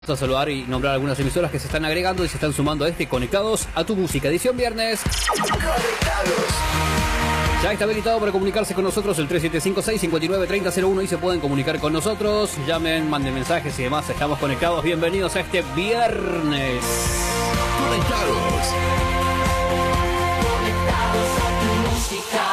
Vamos a saludar y nombrar algunas emisoras que se están agregando y se están sumando a este Conectados a tu música, edición viernes. Conectados. Ya está habilitado para comunicarse con nosotros el 3756-593001 y se pueden comunicar con nosotros. Llamen, manden mensajes y demás. Estamos conectados. Bienvenidos a este viernes. Conectados. Conectados a tu música.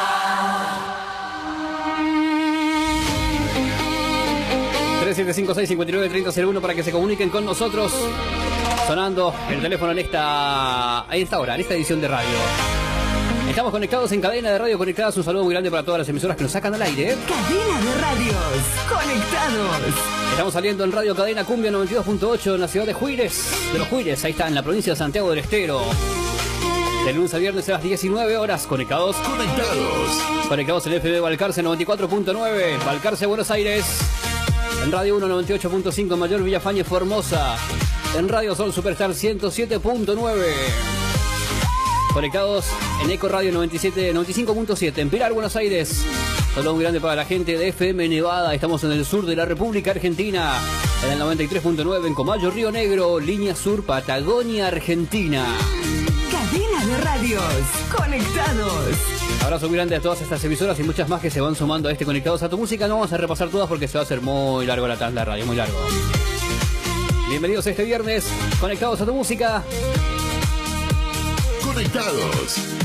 3756-593001 para que se comuniquen con nosotros. Sonando el teléfono en esta hora, en esta edición de radio. Estamos conectados en cadena de radio conectadas. Un saludo muy grande para todas las emisoras que nos sacan al aire. Cadena de radios conectados. Estamos saliendo en Radio Cadena Cumbia 92.8 en la ciudad de Juírez. De los Juírez, ahí está, en la provincia de Santiago del Estero. De lunes a viernes a las 19 horas, conectados. Conectados en FB Balcarce 94.9, Balcarce, Buenos Aires. En Radio 1 98.5, Mayor Villafañe, Formosa. En Radio Sol Superstar 107.9. Conectados en Eco Radio 95.7 en Pilar, Buenos Aires. Saludo muy grande para la gente de FM Nevada. Estamos en el sur de la República Argentina. En el 93.9 en Comayo, Río Negro. Línea Sur, Patagonia, Argentina. Cadena de radios conectados. Abrazo muy grande a todas estas emisoras y muchas más que se van sumando a este Conectados a tu música. No vamos a repasar todas porque se va a hacer muy largo la tanda de radio, muy largo. Bienvenidos a este viernes, Conectados a tu música. Conectados.